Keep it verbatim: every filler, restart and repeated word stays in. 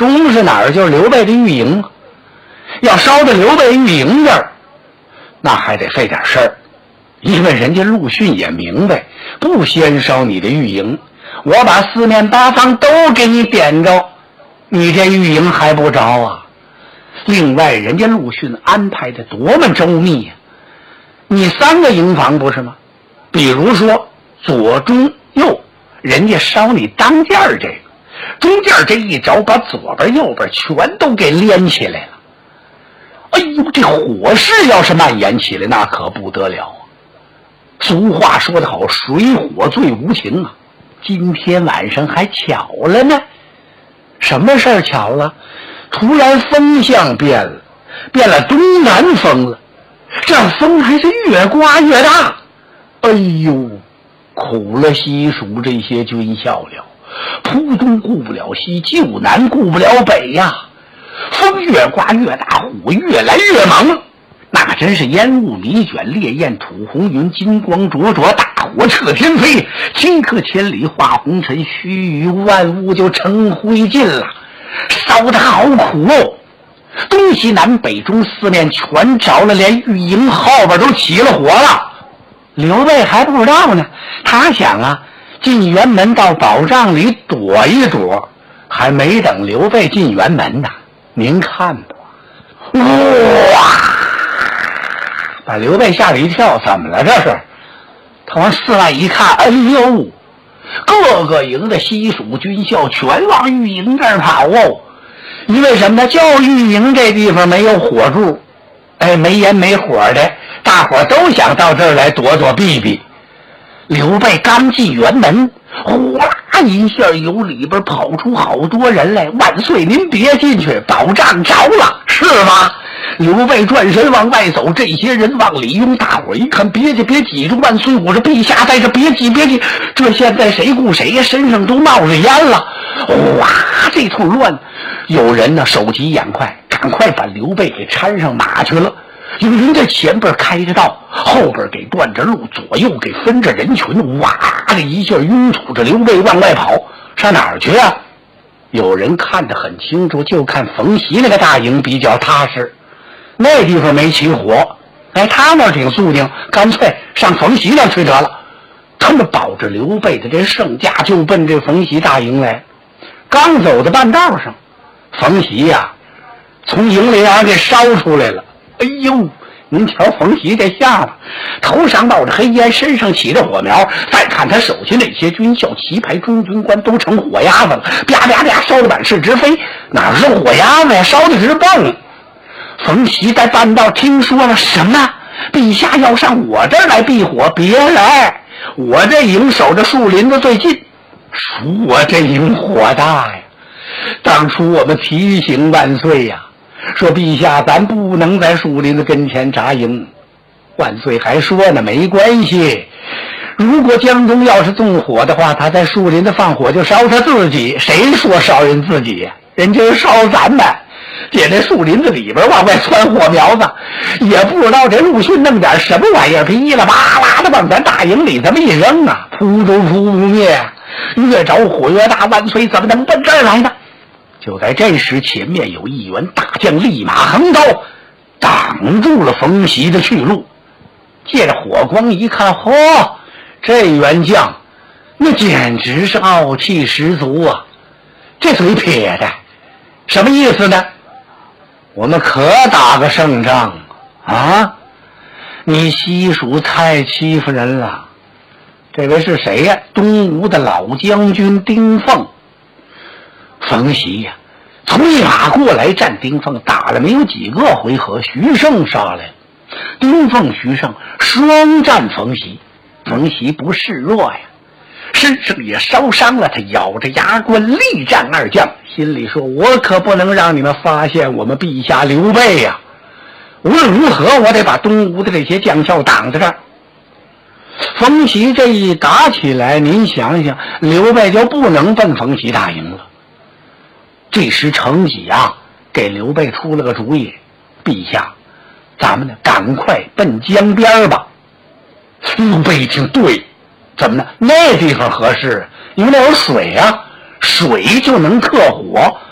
钟是哪儿？就是刘备的御营。要烧到刘备御营这儿，那还得费点事儿，因为人家陆逊也明白，不先烧你的御营，我把四面八方都给你点着，你这御营还不着啊？另外，人家陆逊安排的多么周密呀、啊！你三个营房不是吗？比如说左中右，人家烧你当间这个，中间这一着，把左边右边全都给连起来了。哎呦，这火势要是蔓延起来，那可不得了啊！俗话说得好，水火最无情啊！今天晚上还巧了呢，什么事儿巧了？突然风向变了，变了东南风了，这风还是越刮越大。哎呦，苦了西蜀这些军校了，扑东顾不了西，救南顾不了北呀、啊！风越刮越大，火越来越猛，那真是烟雾弥卷，烈焰吐红云，金光灼灼，大火彻天飞，顷刻千里化红尘，须臾万物就成灰烬了，烧得好苦哦！东西南北中四面全着了，连御营后边都起了火了。刘备还不知道呢，他想啊，进辕门到宝帐里躲一躲，还没等刘备进辕门呢，您看吧，哇！把刘备吓了一跳，怎么了这是？他往寺外一看，哎呦，各个营的西蜀军校全往御营这儿跑哦。因为什么呢？就御营这地方没有火柱，哎，没烟没火的，大伙都想到这儿来躲躲避避。刘备刚进辕门，呼啦一下由里边跑出好多人来，万岁您别进去，宝帐着了，是吗？刘备转身往外走，这些人往里拥，大伙一看，别介别挤着万岁，我说陛下在这，别挤别挤，这现在谁顾谁呀？身上都冒着烟了，哇，这通乱！有人呢手急眼快，赶快把刘备给搀上马去了。有人在前边开着道，后边给断着路，左右给分着人群，哇的一下拥簇着刘备往外跑，上哪儿去啊？有人看得很清楚，就看冯习那个大营比较踏实，那地方没起火，哎，他那儿挺肃静，干脆上冯习那去得了。他们保着刘备的这圣驾，就奔这冯习大营来。刚走到半道上，冯习呀、啊，从营里让人给烧出来了。哎呦，您瞧冯习这下了，头上冒着黑烟，身上起着火苗，再看他手下那些军校旗牌中军官都成火鸭子了，啪啪啪烧得满室直飞，哪是火鸭子呀，烧的是蹦。冯习在半道听说了，什么？陛下要上我这儿来避火？别来，我这营守着树林子最近，属我这营火大呀！当初我们提醒万岁呀、啊，说陛下咱不能在树林子跟前扎营，万岁还说呢，没关系，如果江东要是纵火的话，他在树林子放火就烧他自己，谁说烧人自己呀？人家是烧咱们，在这树林子里边往外窜火苗子，也不知道这陆逊弄点什么玩意儿，噼里啪啦的往咱大营里这么一扔啊，扑都扑不灭，越着火越大，万岁怎么能奔这儿来呢？就在这时，前面有一员大将立马横刀挡住了冯习的去路。借着火光一看，嚯，这员将那简直是傲气十足啊！这嘴撇的什么意思呢？我们可打个胜仗啊！你西蜀太欺负人了。这位是谁呀？东吴的老将军丁奉。冯习呀、啊，催马过来战丁奉，打了没有几个回合，徐盛杀来了。丁奉、徐盛双战冯习，冯习不示弱呀，身上也烧伤了，他咬着牙关力战二将，心里说：我可不能让你们发现我们陛下刘备呀！无论如何，我得把东吴的这些将校挡在这儿。冯习这一打起来，您想想，刘备就不能奔冯习大营了。这时程济啊，给刘备出了个主意：陛下，咱们呢赶快奔江边吧。刘备一听，对，怎么呢？那地方合适，因为那有水啊，水就能克火。